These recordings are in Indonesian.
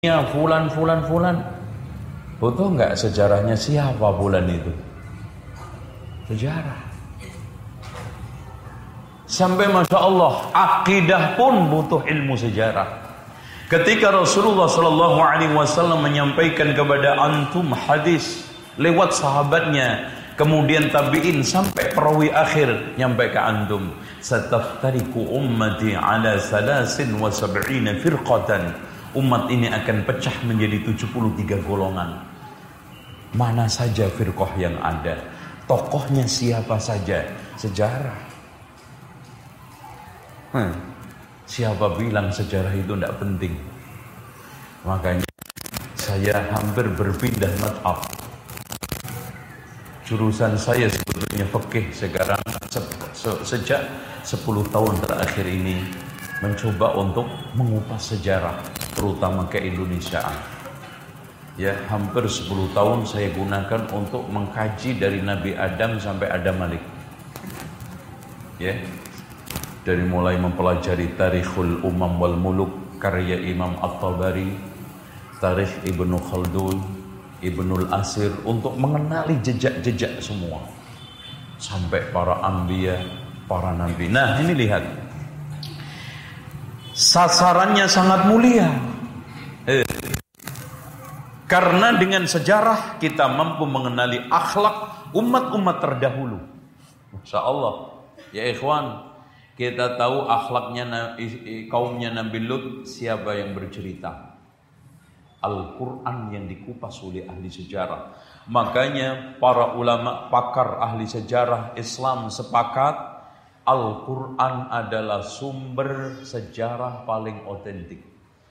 Ya fulan. Butuh nggak sejarahnya siapa fulan itu? Sejarah. Sampai Masya Allah, akidah pun butuh ilmu sejarah. Ketika Rasulullah SAW menyampaikan kepada antum hadis lewat sahabatnya, kemudian tabi'in sampai perawi akhir nyampai ke antum, sataftariku ummati ala 73 firqatan. Umat ini akan pecah menjadi 73 golongan. Mana saja firqah yang ada, tokohnya siapa saja, sejarah. Siapa bilang sejarah itu tidak penting? Makanya saya hampir berpindah madhab. Jurusan saya sebetulnya fikih, sekarang sejak 10 tahun terakhir ini mencoba untuk mengupas sejarah, terutama keindonesiaan. Ya, hampir 10 tahun saya gunakan untuk mengkaji dari Nabi Adam sampai Adam Malik. Ya, dari mulai mempelajari Tarikhul Umam wal Muluk karya Imam At-Tabari, Tarikh Ibnu Khaldun, Ibnul Asir, untuk mengenali jejak-jejak semua sampai para anbiya, para nabi. Nah, ini lihat, sasarannya sangat mulia. Karena dengan sejarah kita mampu mengenali akhlak umat-umat terdahulu. Masya Allah. Ya ikhwan, kita tahu akhlaknya kaumnya Nabi Lut. Siapa yang bercerita? Al-Quran yang dikupas oleh ahli sejarah. Makanya para ulama pakar ahli sejarah Islam sepakat, Al-Quran adalah sumber sejarah paling otentik.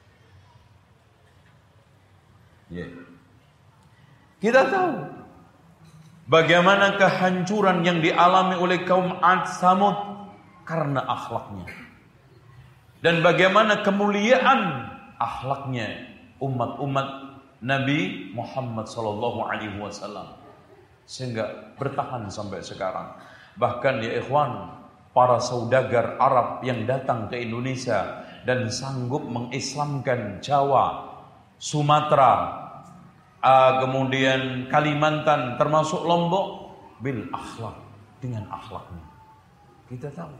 Kita tahu bagaimana kehancuran yang dialami oleh kaum Ad Samud karena akhlaknya, dan bagaimana kemuliaan akhlaknya umat-umat Nabi Muhammad SAW, sehingga bertahan sampai sekarang. Bahkan ya ikhwan, para saudagar Arab yang datang ke Indonesia dan sanggup mengislamkan Jawa, Sumatera, kemudian Kalimantan, termasuk Lombok, bil akhlak, dengan akhlaknya. Kita tahu,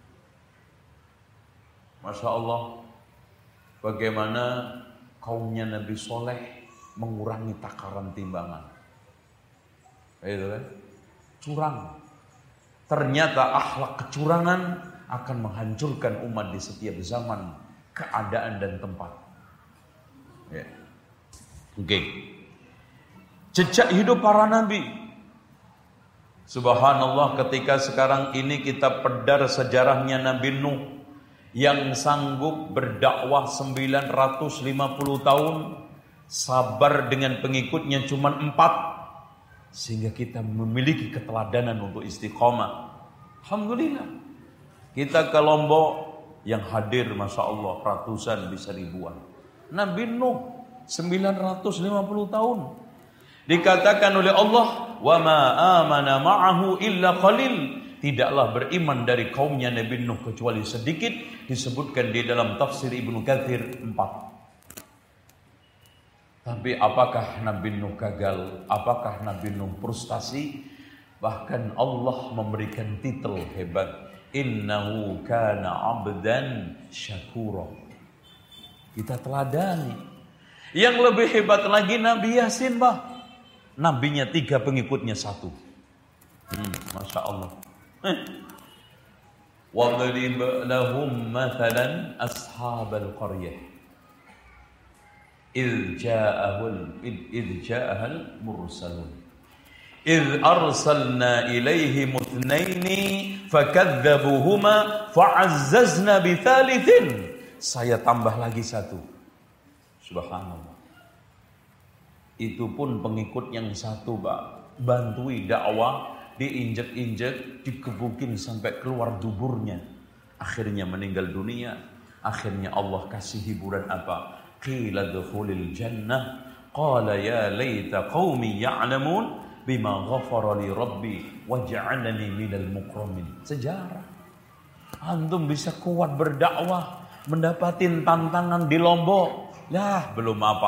Masya Allah, bagaimana kaumnya Nabi Soleh mengurangi takaran timbangan. Itu kan? Curang. Ternyata akhlak kecurangan akan menghancurkan umat di setiap zaman, keadaan dan tempat. Ya. Oke. Jejak hidup para nabi. Subhanallah, ketika sekarang ini kita pedar sejarahnya Nabi Nuh yang sanggup berdakwah 950 tahun, sabar dengan pengikutnya cuma 4, sehingga kita memiliki keteladanan untuk istiqomah. Alhamdulillah. Kita ke Lombok yang hadir Masya Allah ratusan, bisa ribuan. Nabi Nuh 950 tahun. Dikatakan oleh Allah, wa ma amana ma'ahu illa qalil. Tidaklah beriman dari kaumnya Nabi Nuh kecuali sedikit. Disebutkan di dalam tafsir Ibnu Katsir 4. Tapi apakah Nabi Nuh gagal? Apakah Nabi Nuh frustasi? Bahkan Allah memberikan titel hebat, innahu kana 'abdan syakura. Kita teladani. Yang lebih hebat lagi Nabi Yasin, bah. Nabinya 3, pengikutnya 1. Masya Allah. وَضْرِبْ لَهُمْ مَثَلًا أَصْحَابَ الْقَرْيَةِ إِذْ جَاءَهَا الْمُرْسَلُونَ إِذْ أَرْسَلْنَا إِلَيْهِمُ اثْنَيْنِ فَكَذَّبُوهُمَا فَعَزَّزْنَا بِثَالِثٍ. Saya tambah lagi 1. Subhanallah. Itu pun pengikut yang 1, Pak. Bantui dakwah, diinjek-injek, dikebukin sampai keluar duburnya. Akhirnya meninggal dunia. Akhirnya Allah kasih hiburan apa? Qila dukhulil jannah. Qala ya laita qaumi ya'lamun bima ghafara li rabbi waj'alani minal mukramin. Sejarah. Antum bisa kuat berdakwah, mendapatin tantangan di Lombok, Lah, belum apa